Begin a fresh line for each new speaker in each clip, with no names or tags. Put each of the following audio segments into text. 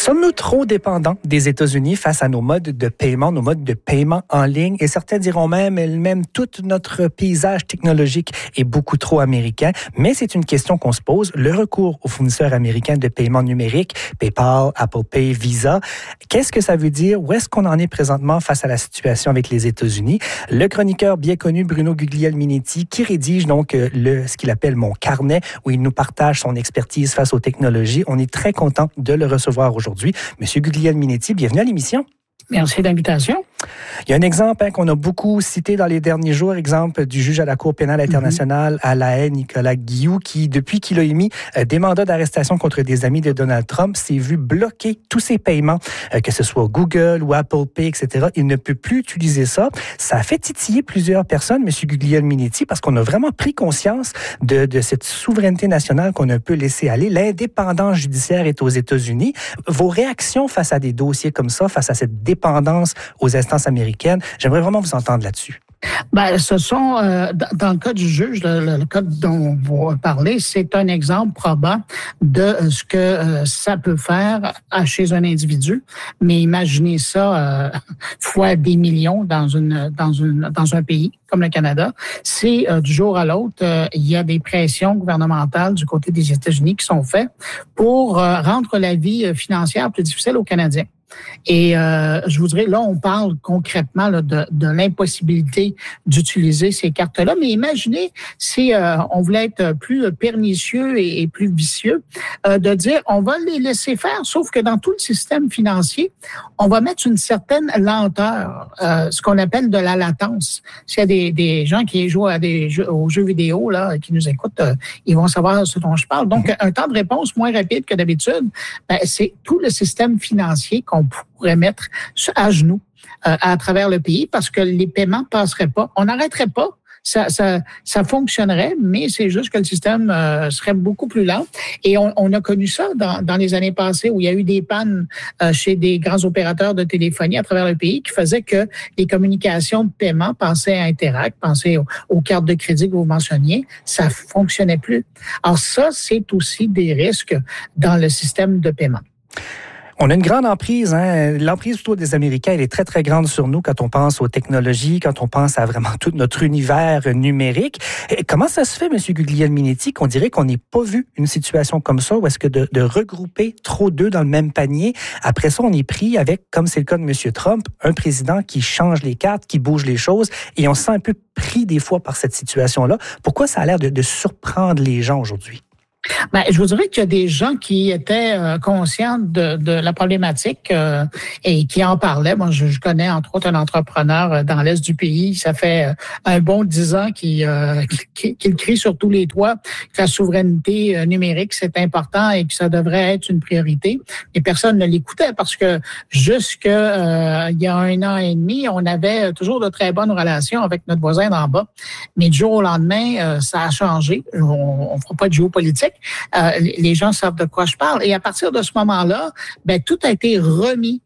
Sommes-nous trop dépendants des États-Unis face à nos modes de paiement en ligne? Et certains diront même tout notre paysage technologique est beaucoup trop américain. Mais c'est une question qu'on se pose. Le recours aux fournisseurs américains de paiement numérique, PayPal, Apple Pay, Visa, qu'est-ce que ça veut dire? Où est-ce qu'on en est présentement face à la situation avec les États-Unis? Le chroniqueur bien connu Bruno Guglielminetti, qui rédige donc ce qu'il appelle Mon carnet, où il nous partage son expertise face aux technologies. On est très content de le recevoir aujourd'hui. Monsieur Guglielminetti, bienvenue à l'émission.
Merci de l'invitation.
Il y a un exemple qu'on a beaucoup cité dans les derniers jours, exemple du juge à la Cour pénale internationale à La Haye, Nicolas Guilloux, qui, depuis qu'il a émis des mandats d'arrestation contre des amis de Donald Trump, s'est vu bloquer tous ses paiements, que ce soit Google ou Apple Pay, etc. Il ne peut plus utiliser ça. Ça a fait titiller plusieurs personnes, M. Guglielminetti, parce qu'on a vraiment pris conscience de cette souveraineté nationale qu'on a un peu laissé aller. L'indépendance judiciaire est aux États-Unis. Vos réactions face à des dossiers comme ça, face à cette dépendance aux instances américaines, j'aimerais vraiment vous entendre là-dessus.
Ce sont, dans le cas du juge, le cas dont vous parlez, c'est un exemple probant de ce que ça peut faire chez un individu. Mais imaginez ça fois des millions dans un pays comme le Canada. C'est du jour à l'autre, il y a des pressions gouvernementales du côté des États-Unis qui sont faites pour rendre la vie financière plus difficile aux Canadiens. Et je vous dirais, là, on parle concrètement là, de l'impossibilité d'utiliser ces cartes-là. Mais imaginez si on voulait être plus pernicieux et plus vicieux, de dire on va les laisser faire, sauf que dans tout le système financier, on va mettre une certaine lenteur, ce qu'on appelle de la latence. S'il y a des gens qui jouent aux jeux vidéo, là, qui nous écoutent, ils vont savoir ce dont je parle. Donc, un temps de réponse moins rapide que d'habitude, c'est tout le système financier qu'on pourrait mettre à genoux à travers le pays parce que les paiements passeraient pas. On n'arrêterait pas. Ça fonctionnerait, mais c'est juste que le système serait beaucoup plus lent. Et on a connu ça dans les années passées où il y a eu des pannes chez des grands opérateurs de téléphonie à travers le pays qui faisaient que les communications de paiement, pensez à Interact, pensez aux cartes de crédit que vous mentionniez, ça fonctionnait plus. Alors ça, c'est aussi des risques dans le système de paiement.
On a une grande emprise, l'emprise plutôt des Américains, elle est très, très grande sur nous quand on pense aux technologies, quand on pense à vraiment tout notre univers numérique. Comment ça se fait, M. Guglielminetti, qu'on dirait qu'on n'ait pas vu une situation comme ça, ou est-ce que de regrouper trop d'œufs dans le même panier, après ça, on est pris avec, comme c'est le cas de M. Trump, un président qui change les cartes, qui bouge les choses, et on se sent un peu pris des fois par cette situation-là. Pourquoi ça a l'air de surprendre les gens aujourd'hui?
Je vous dirais qu'il y a des gens qui étaient conscients de la problématique et qui en parlaient. Moi, je connais entre autres un entrepreneur dans l'est du pays. Ça fait un bon 10 ans qu'il crie sur tous les toits que la souveraineté numérique, c'est important et que ça devrait être une priorité. Et personne ne l'écoutait parce que jusque il y a 1 an et demi, on avait toujours de très bonnes relations avec notre voisin d'en bas. Mais du jour au lendemain, ça a changé. On fera pas de géopolitique. Les gens savent de quoi je parle. Et à partir de ce moment-là, tout a été remis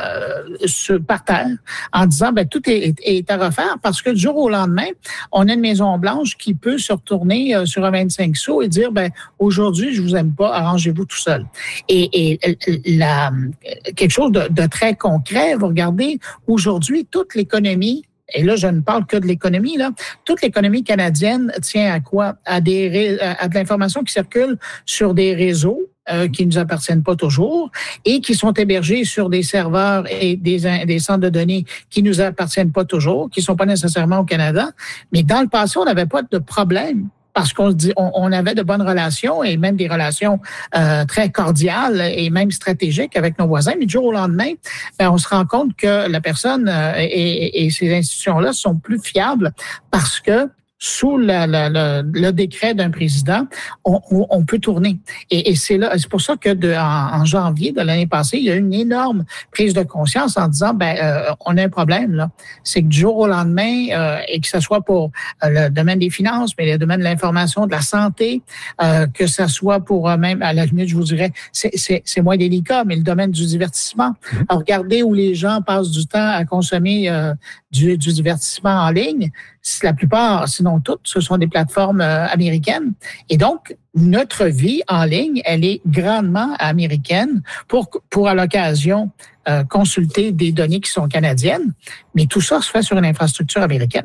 par terre en disant tout est à refaire parce que du jour au lendemain, on a une Maison-Blanche qui peut se retourner sur un 25 sous et dire aujourd'hui, je vous aime pas, arrangez-vous tout seul. Et quelque chose de très concret, vous regardez, aujourd'hui, toute l'économie, et là, je ne parle que de l'économie, là. Toute l'économie canadienne tient à quoi? À de l'information qui circule sur des réseaux qui ne nous appartiennent pas toujours et qui sont hébergés sur des serveurs et des centres de données qui nous appartiennent pas toujours, qui sont pas nécessairement au Canada. Mais dans le passé, on n'avait pas de problème. Parce on avait de bonnes relations et même des relations très cordiales et même stratégiques avec nos voisins. Mais du jour au lendemain, on se rend compte que la personne et ces institutions-là sont plus fiables parce que sous le décret d'un président, on peut tourner. Et c'est pour ça que en janvier de l'année passée, il y a eu une énorme prise de conscience en disant on a un problème là. C'est que du jour au lendemain, et que ce soit pour le domaine des finances, mais le domaine de l'information, de la santé, que ce soit pour même à la limite, je vous dirais, c'est moins délicat, mais le domaine du divertissement. Alors, regardez où les gens passent du temps à consommer du divertissement en ligne, la plupart, sinon toutes, ce sont des plateformes américaines. Et donc, notre vie en ligne, elle est grandement américaine pour à l'occasion, consulter des données qui sont canadiennes. Mais tout ça se fait sur une infrastructure américaine.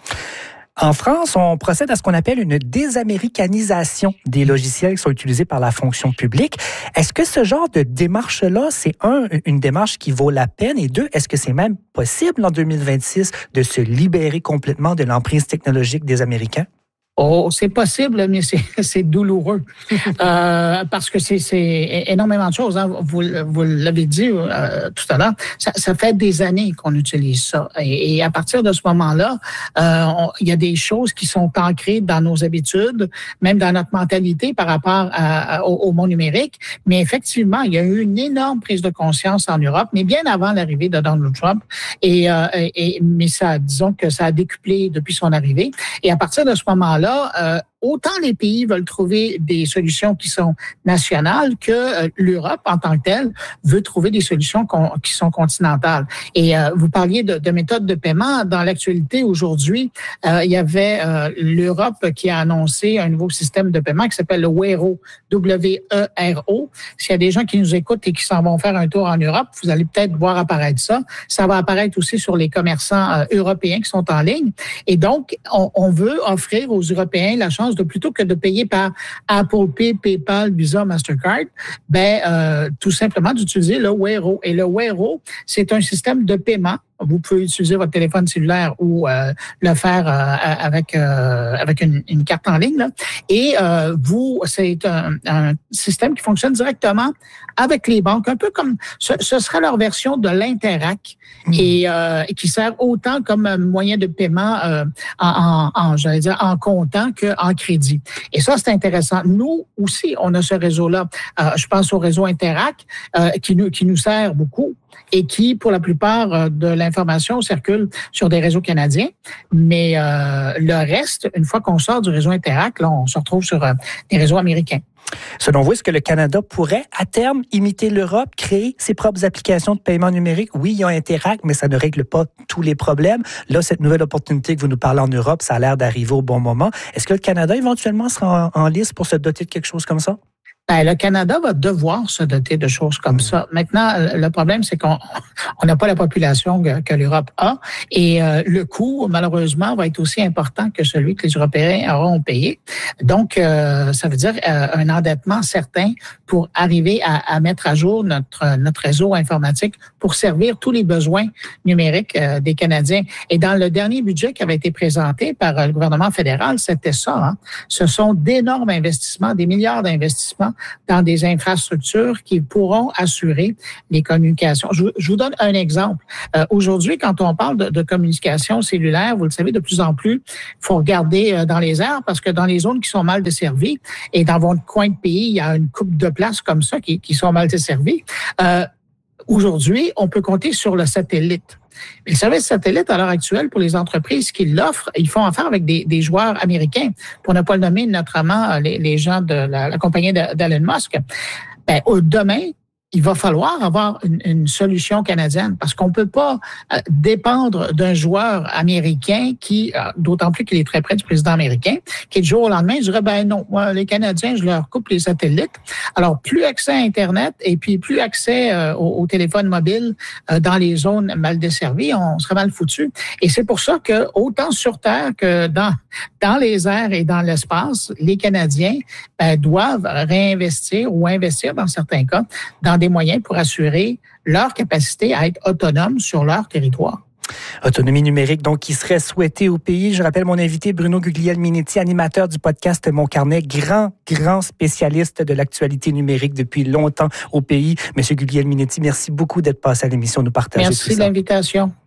En France, on procède à ce qu'on appelle une désaméricanisation des logiciels qui sont utilisés par la fonction publique. Est-ce que ce genre de démarche-là, c'est une démarche qui vaut la peine, et deux, est-ce que c'est même possible en 2026 de se libérer complètement de l'emprise technologique des Américains?
Oh, c'est possible, mais c'est douloureux parce que c'est énormément de choses. Hein. Vous l'avez dit tout à l'heure, ça fait des années qu'on utilise ça. Et à partir de ce moment-là, il y a des choses qui sont ancrées dans nos habitudes, même dans notre mentalité par rapport au monde numérique. Mais effectivement, il y a eu une énorme prise de conscience en Europe, mais bien avant l'arrivée de Donald Trump. Mais disons que ça a décuplé depuis son arrivée. Et à partir de ce moment-là, autant les pays veulent trouver des solutions qui sont nationales que l'Europe en tant que telle veut trouver des solutions qui sont continentales. Et vous parliez de méthodes de paiement. Dans l'actualité aujourd'hui, il y avait l'Europe qui a annoncé un nouveau système de paiement qui s'appelle le Wero, W-E-R-O. S'il y a des gens qui nous écoutent et qui s'en vont faire un tour en Europe, vous allez peut-être voir apparaître ça. Ça va apparaître aussi sur les commerçants européens qui sont en ligne. Et donc, on veut offrir aux Européens la chance de, plutôt que de payer par Apple Pay, PayPal, Visa, Mastercard, tout simplement d'utiliser le Wero. Et le Wero, c'est un système de paiement. Vous pouvez utiliser votre téléphone cellulaire ou le faire avec une carte en ligne. Là. Et c'est un système qui fonctionne directement avec les banques, un peu comme ce serait leur version de l'Interac et qui sert autant comme moyen de paiement en comptant qu'en crédit. Et ça, c'est intéressant. Nous aussi, on a ce réseau-là. Je pense au réseau Interac qui nous sert beaucoup et qui, pour la plupart de l'information, circule sur des réseaux canadiens. Mais le reste, une fois qu'on sort du réseau Interac, là, on se retrouve sur des réseaux américains.
Selon vous, est-ce que le Canada pourrait, à terme, imiter l'Europe, créer ses propres applications de paiement numérique? Oui, il y a Interac, mais ça ne règle pas tous les problèmes. Là, cette nouvelle opportunité que vous nous parlez en Europe, ça a l'air d'arriver au bon moment. Est-ce que le Canada, éventuellement, sera en lice pour se doter de quelque chose comme ça?
Le Canada va devoir se doter de choses comme ça. Maintenant, le problème, c'est qu'on n'a pas la population que l'Europe a. Et le coût, malheureusement, va être aussi important que celui que les Européens auront payé. Donc, ça veut dire un endettement certain pour arriver à mettre à jour notre réseau informatique pour servir tous les besoins numériques des Canadiens. Et dans le dernier budget qui avait été présenté par le gouvernement fédéral, c'était ça. Hein? Ce sont d'énormes investissements, des milliards d'investissements dans des infrastructures qui pourront assurer les communications. Je vous donne un exemple. Aujourd'hui, quand on parle de communication cellulaire, vous le savez, de plus en plus, il faut regarder dans les airs parce que dans les zones qui sont mal desservies, et dans votre coin de pays, il y a une couple de places comme ça qui sont mal desservies. Aujourd'hui, on peut compter sur le satellite. Le service satellite, à l'heure actuelle, pour les entreprises qui l'offrent, ils font affaire avec des joueurs américains, pour ne pas le nommer, notamment les gens de la compagnie d'Elon Musk. Demain, il va falloir avoir une solution canadienne parce qu'on peut pas dépendre d'un joueur américain qui, d'autant plus qu'il est très près du président américain, qui du jour au lendemain dirait, non, moi, les Canadiens, je leur coupe les satellites. Alors, plus accès à Internet et puis plus accès au téléphone mobile dans les zones mal desservies, on serait mal foutu. Et c'est pour ça que, autant sur Terre que dans les airs et dans l'espace, les Canadiens doivent réinvestir ou investir, dans certains cas, dans des moyens pour assurer leur capacité à être autonomes sur leur territoire.
Autonomie numérique, donc, qui serait souhaitée au pays. Je rappelle mon invité, Bruno Guglielminetti, animateur du podcast Mon Carnet, grand spécialiste de l'actualité numérique depuis longtemps au pays. Monsieur Guglielminetti, merci beaucoup d'être passé à l'émission, nous partager tout ça.
Merci de l'invitation.